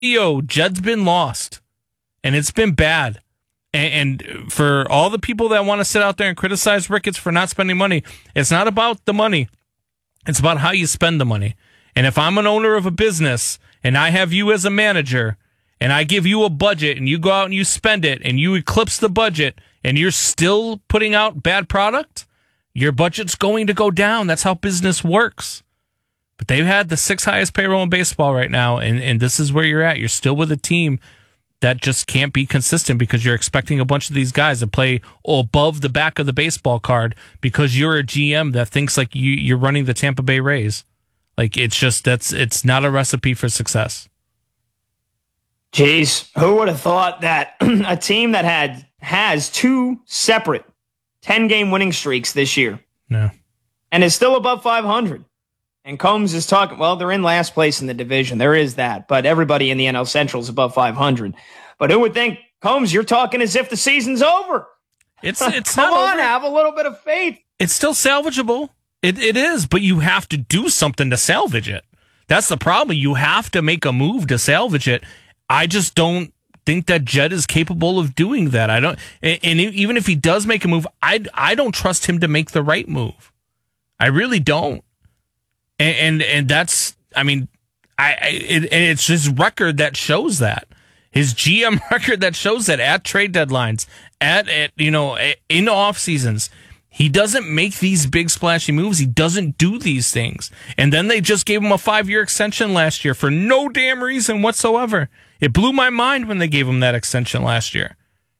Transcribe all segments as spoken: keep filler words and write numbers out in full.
Yo, Jed's been lost, and it's been bad. And, and for all the people that want to sit out there and criticize Ricketts for not spending money, it's not about the money. It's about how you spend the money. And if I'm an owner of a business and I have you as a manager and I give you a budget and you go out and you spend it and you eclipse the budget and you're still putting out bad product, your budget's going to go down. That's how business works. But they've had the sixth highest payroll in baseball right now, and, and this is where you're at. You're still with a team that just can't be consistent because you're expecting a bunch of these guys to play above the back of the baseball card because you're a G M that thinks like you, you're running the Tampa Bay Rays. Like, it's just, that's, it's not a recipe for success. Jeez, who would have thought that a team that had has two separate ten-game winning streaks this year No. and is still above five hundred. And Combs is talking, well, they're in last place in the division. There is that. But everybody in the N L Central is above five hundred. But who would think, Combs, you're talking as if the season's over. It's it's Come not on, over. have a little bit of faith. It's still salvageable. It It is, but you have to do something to salvage it. That's the problem. You have to make a move to salvage it. I just don't think that Jed is capable of doing that. I don't, and, and even if he does make a move, I, I don't trust him to make the right move. I really don't. And and, and that's, I mean, I, I it, and it's his record that shows that. His G M record that shows that at trade deadlines, at, at you know, in off seasons, he doesn't make these big splashy moves. He doesn't do these things. And then they just gave him a five-year extension last year for no damn reason whatsoever. It blew my mind when they gave him that extension last year.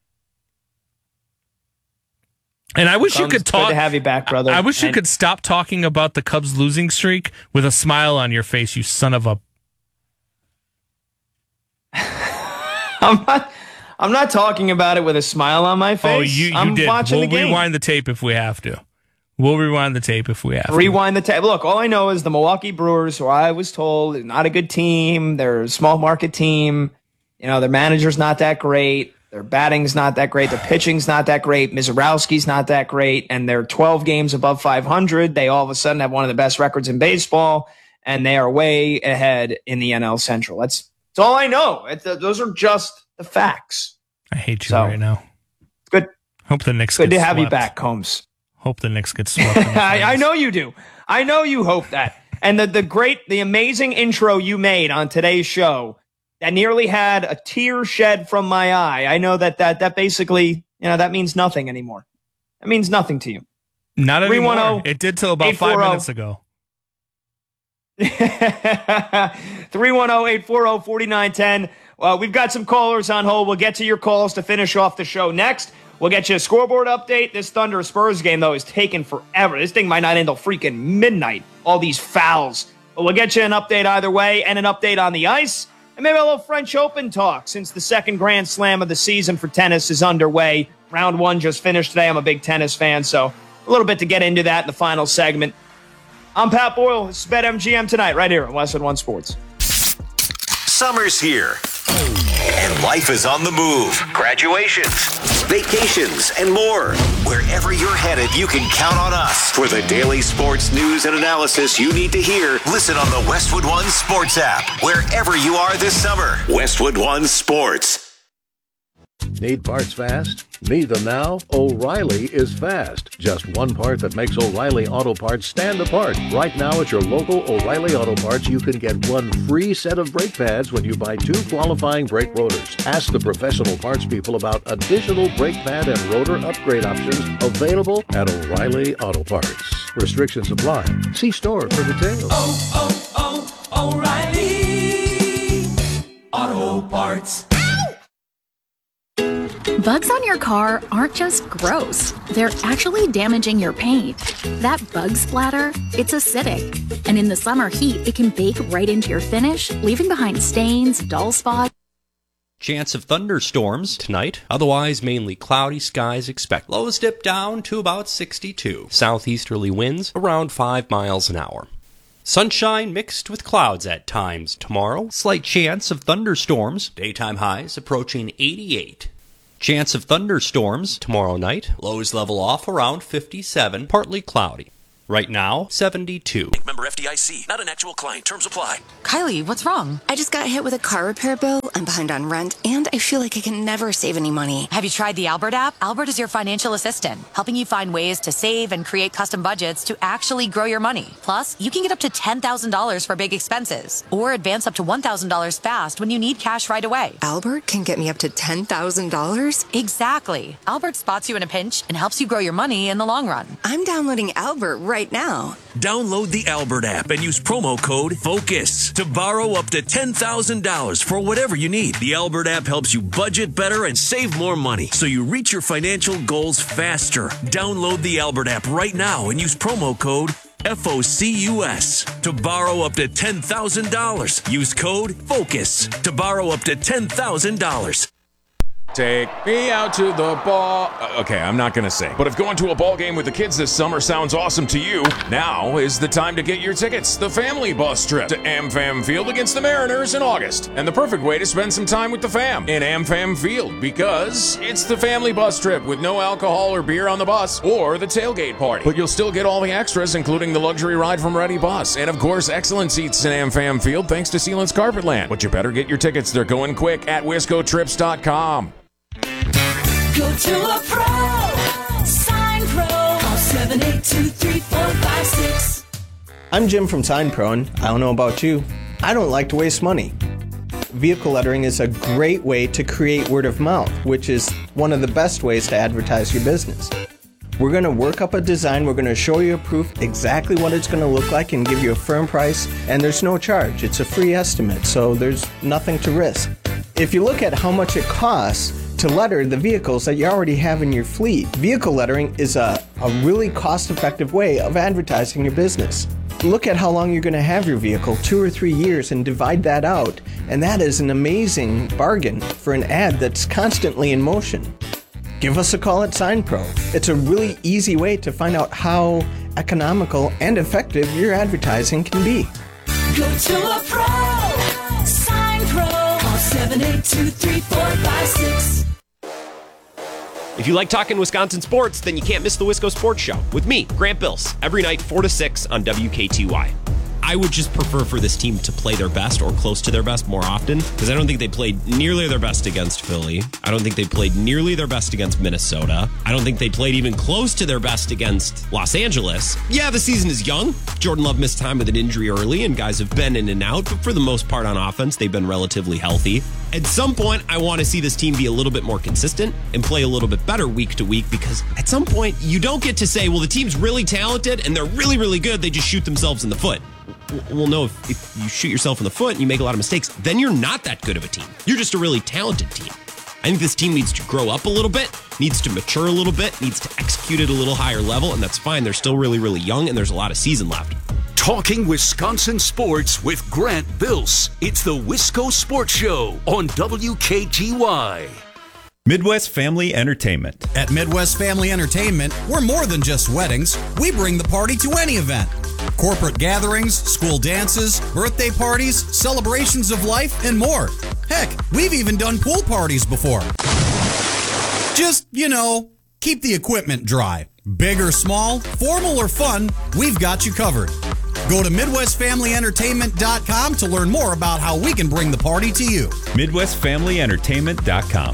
And I wish Comes, you could talk. Good to have you back, brother. I wish and, you could stop talking about the Cubs losing streak with a smile on your face, you son of a. I'm not. I'm not talking about it with a smile on my face. Oh, you, you I'm did. watching We'll the game. rewind the tape if we have to. We'll rewind the tape if we have to. Rewind the tape. Look, all I know is the Milwaukee Brewers, who I was told is not a good team. They're a small market team. You know, their manager's not that great. Their batting's not that great. Their pitching's not that great. Mizorowski's not that great. And they're twelve games above five hundred. They all of a sudden have one of the best records in baseball, and they are way ahead in the N L Central. That's, that's all I know. It's, uh, those are just the facts. I hate you So, right now. Good. Hope the Knicks Good get to have swept. you back, Combs. Hope the Knicks get swept. in the I, I finals. know you do. I know you hope that. And the, the great, the amazing intro you made on today's show that nearly had a tear shed from my eye. I know that that, that basically, you know, that means nothing anymore. That means nothing to you. Not anymore. three one zero, It did till about five eight four zero. minutes ago. three one zero, eight four zero, four nine one zero. Uh, we've got some callers on hold. We'll get to your calls to finish off the show next. We'll get you a scoreboard update. This Thunder Spurs game, though, is taking forever. This thing might not end till freaking midnight. All these fouls. But we'll get you an update either way and an update on the ice. And maybe a little French Open talk since the second Grand Slam of the season for tennis is underway. Round one just finished today. I'm a big tennis fan, so a little bit to get into that in the final segment. I'm Pat Boyle. This is BetMGM tonight right here on Westwood One Sports. Summer's here, and life is on the move. Graduations, vacations, and more. Wherever you're headed, you can count on us. For the daily sports news and analysis you need to hear, listen on the Westwood One Sports app. Wherever you are this summer, Westwood One Sports. Need parts fast? Need them now? O'Reilly is fast. Just one part that makes O'Reilly Auto Parts stand apart. Right now at your local O'Reilly Auto Parts, you can get one free set of brake pads when you buy two qualifying brake rotors. Ask the professional parts people about additional brake pad and rotor upgrade options available at O'Reilly Auto Parts. Restrictions apply. See store for details. Oh, oh, oh, O'Reilly Auto Parts. Bugs on your car aren't just gross. They're actually damaging your paint. That bug splatter, it's acidic. And in the summer heat, it can bake right into your finish, leaving behind stains, dull spots. Chance of thunderstorms tonight. Otherwise, mainly cloudy skies expect. Lows dip down to about sixty-two. Southeasterly winds around five miles an hour. Sunshine mixed with clouds at times tomorrow. Slight chance of thunderstorms. Daytime highs approaching eighty-eight. Chance of thunderstorms tomorrow night. Lows level off around fifty-seven. Partly cloudy. Right now, seventy-two. Member F D I C. Not an actual client. Terms apply. Kylie, what's wrong? I just got hit with a car repair bill. I'm behind on rent, and I feel like I can never save any money. Have you tried the Albert app? Albert is your financial assistant, helping you find ways to save and create custom budgets to actually grow your money. Plus, you can get up to ten thousand dollars for big expenses, or advance up to one thousand dollars fast when you need cash right away. Albert can get me up to ten thousand dollars? Exactly. Albert spots you in a pinch and helps you grow your money in the long run. I'm downloading Albert right now. Download the Albert app and use promo code FOCUS to borrow up to ten thousand dollars for whatever you need. The Albert app helps you budget better and save more money so you reach your financial goals faster. Download the Albert app right now and use promo code FOCUS to borrow up to ten thousand dollars. Use code FOCUS to borrow up to ten thousand dollars. Take me out to the ball. Okay, I'm not going to sing. But if going to a ball game with the kids this summer sounds awesome to you, now is the time to get your tickets. The family bus trip to AmFam Field against the Mariners in August. And the perfect way to spend some time with the fam in AmFam Field, because it's the family bus trip with no alcohol or beer on the bus or the tailgate party. But you'll still get all the extras, including the luxury ride from Ready Bus. And of course, excellent seats in AmFam Field thanks to Sealant's Carpetland. But you better get your tickets. They're going quick at wisco trips dot com. Go to a pro. Sign Pro. Call seven eight two, three four five six. I'm Jim from Sign Pro, and I don't know about you, I don't like to waste money. Vehicle lettering is a great way to create word of mouth, which is one of the best ways to advertise your business. We're going to work up a design, we're going to show you a proof exactly what it's going to look like and give you a firm price, and there's no charge. It's a free estimate, so there's nothing to risk. If you look at how much it costs to letter the vehicles that you already have in your fleet, vehicle lettering is a, a really cost-effective way of advertising your business. Look at how long you're going to have your vehicle, two or three years, and divide that out, and that is an amazing bargain for an ad that's constantly in motion. Give us a call at Sign Pro. It's a really easy way to find out how economical and effective your advertising can be. Go to a pro. Sign Pro. Call seven eight two, three four five six. If you like talking Wisconsin sports, then you can't miss the Wisco Sports Show with me, Grant Bills, every night four to six on W K T Y. I would just prefer for this team to play their best or close to their best more often, because I don't think they played nearly their best against Philly. I don't think they played nearly their best against Minnesota. I don't think they played even close to their best against Los Angeles. Yeah, the season is young. Jordan Love missed time with an injury early, and guys have been in and out, but for the most part on offense, they've been relatively healthy. At some point, I want to see this team be a little bit more consistent and play a little bit better week to week, because at some point, you don't get to say, well, the team's really talented and they're really, really good. They just shoot themselves in the foot. Well, no, if, if you shoot yourself in the foot and you make a lot of mistakes, then you're not that good of a team. You're just a really talented team. I think this team needs to grow up a little bit, needs to mature a little bit, needs to execute at a little higher level, and that's fine. They're still really, really young, and there's a lot of season left. Talking Wisconsin sports with Grant Bills. It's the Wisco Sports Show on W K T Y. Midwest Family Entertainment. At Midwest Family Entertainment, we're more than just weddings. We bring the party to any event. Corporate gatherings, school dances, birthday parties, celebrations of life, and more. Heck, we've even done pool parties before. Just, you know, keep the equipment dry. Big or small, formal or fun, we've got you covered. Go to Midwest Family Entertainment dot com to learn more about how we can bring the party to you. Midwest Family Entertainment dot com.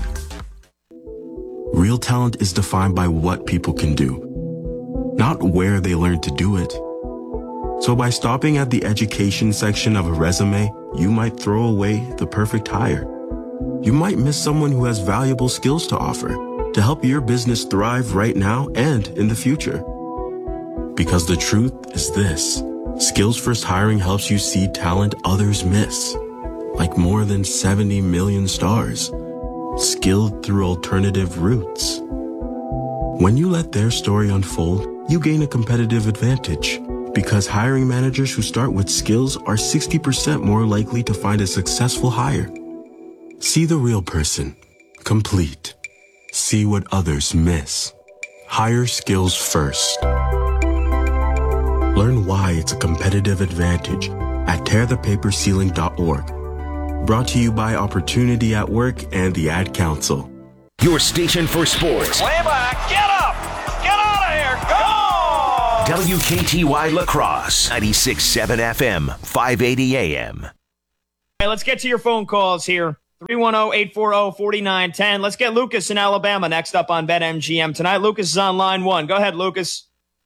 Real talent is defined by what people can do, not where they learn to do it. So by stopping at the education section of a resume, you might throw away the perfect hire. You might miss someone who has valuable skills to offer to help your business thrive right now and in the future. Because the truth is this: Skills First Hiring helps you see talent others miss, like more than seventy million stars, skilled through alternative routes. When you let their story unfold, you gain a competitive advantage, because hiring managers who start with skills are sixty percent more likely to find a successful hire. See the real person, complete. See what others miss. Hire skills first. Learn why it's a competitive advantage at tear the paper ceiling dot org. Brought to you by Opportunity at Work and the Ad Council. Your station for sports. Way back, get up! Get out of here! Go! W K T Y La Crosse, ninety-six point seven F M, five eighty A M. All right, let's get to your phone calls here. three one zero, eight four zero, four nine one zero. Let's get Lucas in Alabama next up on BetMGM tonight. Lucas is on line one. Go ahead, Lucas.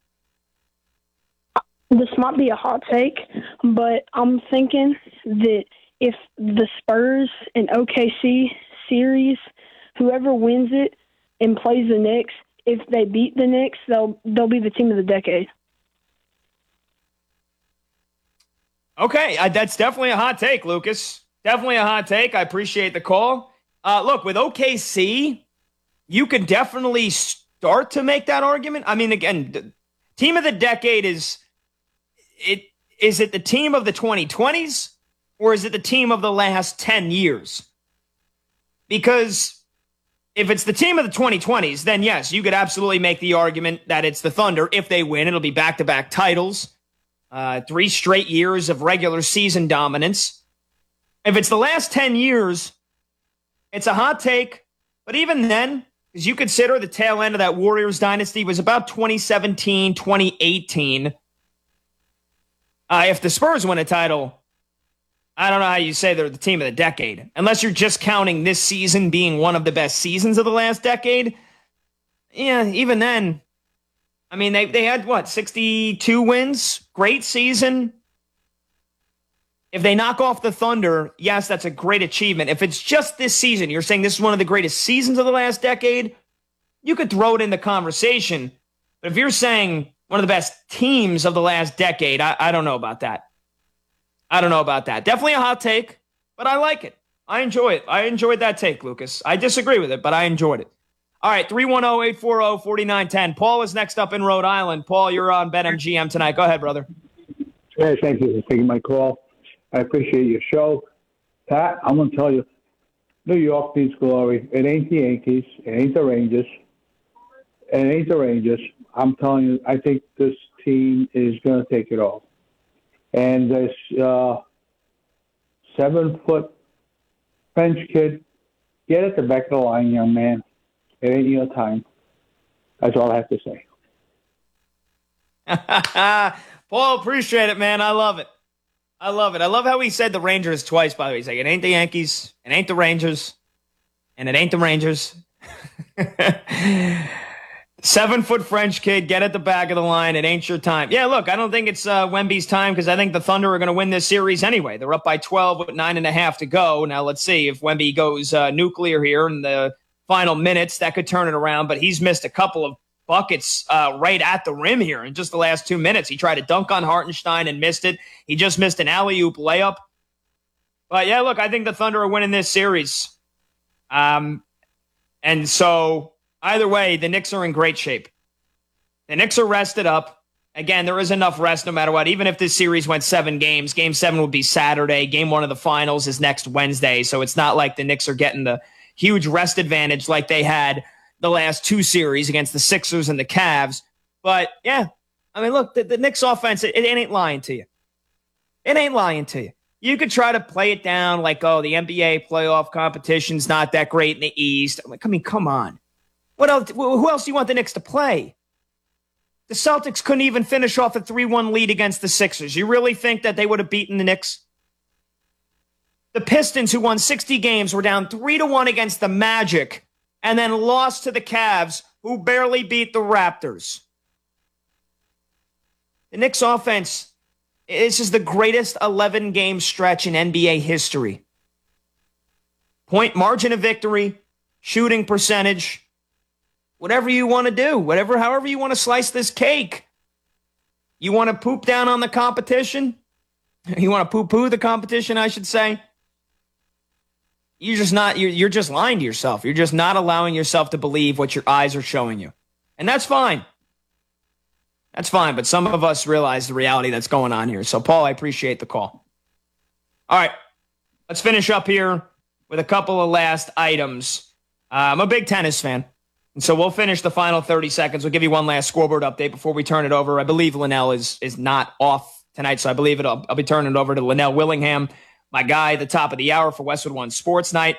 This might be a hot take, but I'm thinking that if the Spurs and O K C series, whoever wins it and plays the Knicks, if they beat the Knicks, they'll they'll be the team of the decade. Okay, uh, that's definitely a hot take, Lucas. Definitely a hot take. I appreciate the call. Uh, look, with O K C, you could definitely start to make that argument. I mean, again, the team of the decade is it. Is it the team of the twenty twenties or is it the team of the last ten years? Because if it's the team of the twenty twenties, then yes, you could absolutely make the argument that it's the Thunder. If they win, it'll be back-to-back titles, uh, three straight years of regular season dominance. If it's the last ten years, it's a hot take. But even then, as you consider the tail end of that Warriors dynasty was about twenty seventeen, twenty eighteen. Uh, if the Spurs win a title, I don't know how you say they're the team of the decade. Unless you're just counting this season being one of the best seasons of the last decade. Yeah, even then, I mean, they, they had, what, sixty-two wins? Great season. If they knock off the Thunder, yes, that's a great achievement. If it's just this season, you're saying this is one of the greatest seasons of the last decade, you could throw it in the conversation. But if you're saying one of the best teams of the last decade, I, I don't know about that. I don't know about that. Definitely a hot take, but I like it. I enjoy it. I enjoyed that take, Lucas. I disagree with it, but I enjoyed it. All right, three one zero, eight four zero, four nine one zero. Paul is next up in Rhode Island. Paul, you're on BetMGM tonight. Go ahead, brother. Hey, thank you for taking my call. I appreciate your show. Pat, I'm going to tell you, New York needs glory. It ain't the Yankees. It ain't the Rangers. It ain't the Rangers. I'm telling you, I think this team is going to take it all. And this uh, seven-foot French kid, get at the back of the line, young man. It ain't your time. That's all I have to say. Paul, appreciate it, man. I love it. I love it. I love how he said the Rangers twice, by the way. He's like, it ain't the Yankees, it ain't the Rangers, and it ain't the Rangers. Seven-foot French kid, get at the back of the line. It ain't your time. Yeah, look, I don't think it's uh, Wemby's time because I think the Thunder are going to win this series anyway. They're up by twelve with nine and a half to go. Now, let's see if Wemby goes uh, nuclear here in the final minutes. That could turn it around, but he's missed a couple of buckets uh, right at the rim here in just the last two minutes. He tried to dunk on Hartenstein and missed it. He just missed an alley-oop layup. But, yeah, look, I think the Thunder are winning this series. Um, and so... Either way, the Knicks are in great shape. The Knicks are rested up. Again, there is enough rest no matter what. Even if this series went seven games, game seven would be Saturday. Game one of the finals is next Wednesday. So it's not like the Knicks are getting the huge rest advantage like they had the last two series against the Sixers and the Cavs. But, yeah, I mean, look, the, the Knicks offense, it, it ain't lying to you. It ain't lying to you. You could try to play it down like, oh, the N B A playoff competition's not that great in the East. I'm like, I mean, come on. What else? Who else do you want the Knicks to play? The Celtics couldn't even finish off a three one lead against the Sixers. You really think that they would have beaten the Knicks? The Pistons, who won sixty games, were down three to one against the Magic and then lost to the Cavs, who barely beat the Raptors. The Knicks offense, this is the greatest eleven-game stretch in N B A history. Point margin of victory, shooting percentage, whatever you want to do, whatever, however you want to slice this cake. You want to poop down on the competition? You want to poo-poo the competition, I should say? You're just not, you're, you're just lying to yourself. You're just not allowing yourself to believe what your eyes are showing you. And that's fine. That's fine, but some of us realize the reality that's going on here. So, Paul, I appreciate the call. All right, let's finish up here with a couple of last items. Uh, I'm a big tennis fan. And so we'll finish the final thirty seconds. We'll give you one last scoreboard update before we turn it over. I believe Linnell is is not off tonight, so I believe it. I'll, I'll be turning it over to Linnell Willingham, my guy at the top of the hour for Westwood One Sports Night.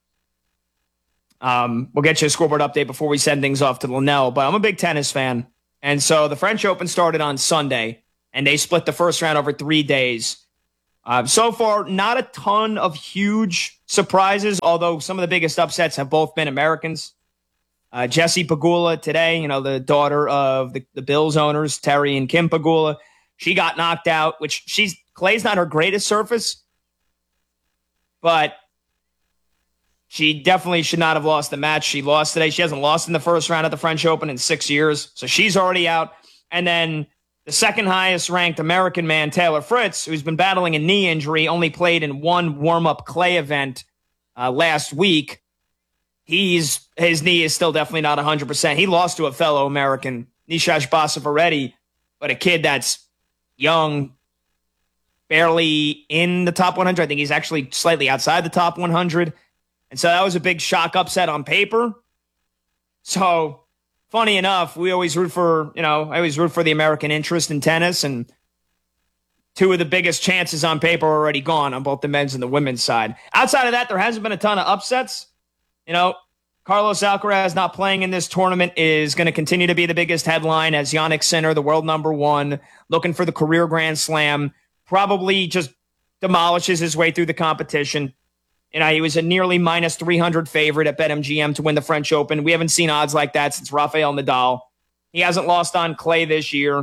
Um, we'll get you a scoreboard update before we send things off to Linnell. But I'm a big tennis fan. And so the French Open started on Sunday, and they split the first round over three days. Uh, so far, not a ton of huge surprises, although some of the biggest upsets have both been Americans. Uh, Jessie Pegula today, you know, the daughter of the, the Bills owners, Terry and Kim Pegula, she got knocked out, which she's clay's not her greatest surface, but she definitely should not have lost the match. She lost today. She hasn't lost in the first round of the French Open in six years, so she's already out. And then the second highest ranked American man, Taylor Fritz, who's been battling a knee injury, only played in one warm-up clay event uh, last week. He's his knee is still definitely not one hundred percent. He lost to a fellow American, Nishash Basavareddy, but a kid that's young, barely in the top one hundred. I think he's actually slightly outside the top one hundred. And so that was a big shock upset on paper. So, funny enough, we always root for, you know, I always root for the American interest in tennis, and two of the biggest chances on paper are already gone on both the men's and the women's side. Outside of that, there hasn't been a ton of upsets. You know, Carlos Alcaraz not playing in this tournament is going to continue to be the biggest headline as Jannik Sinner, the world number one, looking for the career Grand Slam, probably just demolishes his way through the competition. You know, he was a nearly minus three hundred favorite at BetMGM to win the French Open. We haven't seen odds like that since Rafael Nadal. He hasn't lost on clay this year.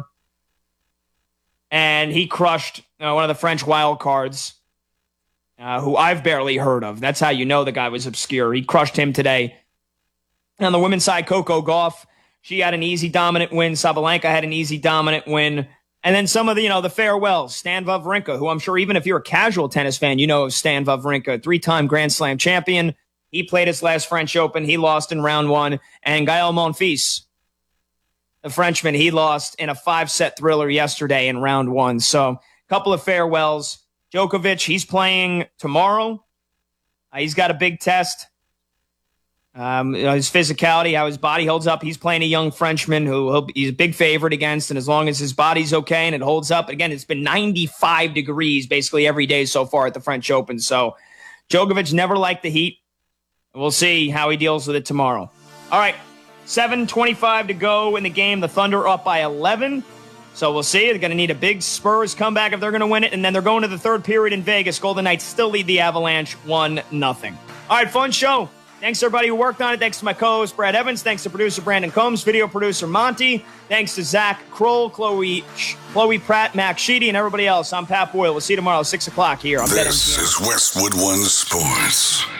And he crushed you know, one of the French wild cards, uh, who I've barely heard of. That's how you know the guy was obscure. He crushed him today. And on the women's side, Coco Gauff, she had an easy dominant win. Sabalenka had an easy dominant win. And then some of the, you know, the farewells, Stan Wawrinka, who I'm sure even if you're a casual tennis fan, you know of Stan Wawrinka, three-time Grand Slam champion. He played his last French Open. He lost in round one. And Gael Monfils, the Frenchman, he lost in a five-set thriller yesterday in round one. So a couple of farewells. Djokovic, he's playing tomorrow. Uh, he's got a big test. Um, you know, his physicality, how his body holds up. He's playing a young Frenchman who he'll, he's a big favorite against, and as long as his body's okay and it holds up, again, it's been ninety-five degrees basically every day so far at the French Open. So Djokovic never liked the heat. We'll see how he deals with it tomorrow. All right, seven twenty-five to go in the game. The Thunder up by eleven. So we'll see. They're going to need a big Spurs comeback if they're going to win it, and then they're going to the third period in Vegas. Golden Knights still lead the Avalanche one nothing. All right, fun show. Thanks to everybody who worked on it. Thanks to my co-host, Brad Evans. Thanks to producer Brandon Combs, video producer Monty. Thanks to Zach Kroll, Chloe Chloe Pratt, Max Sheedy, and everybody else. I'm Pat Boyle. We'll see you tomorrow at six o'clock here on BetMGM. This is Westwood One Sports.